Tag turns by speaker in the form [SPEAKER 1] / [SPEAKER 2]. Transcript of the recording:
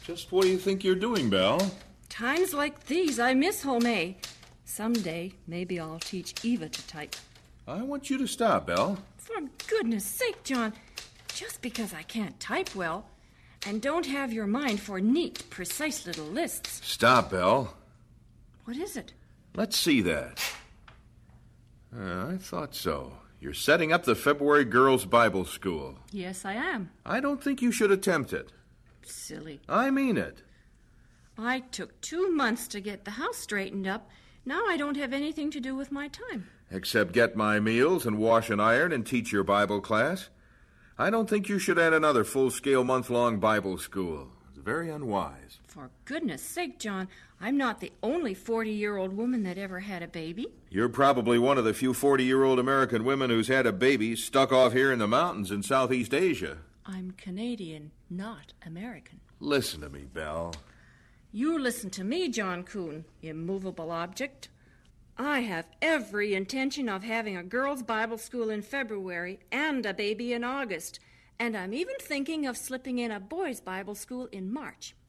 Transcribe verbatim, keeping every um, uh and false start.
[SPEAKER 1] Just what do you think you're doing, Belle?
[SPEAKER 2] Times like these, I miss home. Someday, maybe I'll teach Eva to type.
[SPEAKER 1] I want you to stop, Belle.
[SPEAKER 2] For goodness sake, John, just because I can't type well and don't have your mind for neat, precise little lists.
[SPEAKER 1] Stop, Belle.
[SPEAKER 2] What is it?
[SPEAKER 1] Let's see that. Uh, I thought so. You're setting up the February Girls' Bible School.
[SPEAKER 2] Yes, I am.
[SPEAKER 1] I don't think you should attempt it.
[SPEAKER 2] Silly.
[SPEAKER 1] I mean it.
[SPEAKER 2] I took two months to get the house straightened up. Now I don't have anything to do with my time.
[SPEAKER 1] Except get my meals and wash and iron and teach your Bible class. I don't think you should add another full-scale month-long Bible school. It's very unwise.
[SPEAKER 2] For goodness sake, John, I'm not the only forty-year-old woman that ever had a baby.
[SPEAKER 1] You're probably one of the few forty-year-old American women who's had a baby stuck off here in the mountains in Southeast Asia.
[SPEAKER 2] I'm Canadian, not American.
[SPEAKER 1] Listen to me, Belle.
[SPEAKER 2] You listen to me, John Kuhn, immovable object. I have every intention of having a girls' Bible school in February and a baby in August, and I'm even thinking of slipping in a boys' Bible school in March.